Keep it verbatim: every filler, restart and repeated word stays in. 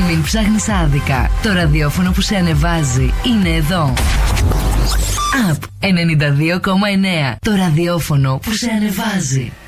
Μην ψάχνεις άδικα. Το ραδιόφωνο που σε ανεβάζει είναι εδώ. Απ ενενήντα δύο κόμμα εννέα. Το ραδιόφωνο που σε ανεβάζει.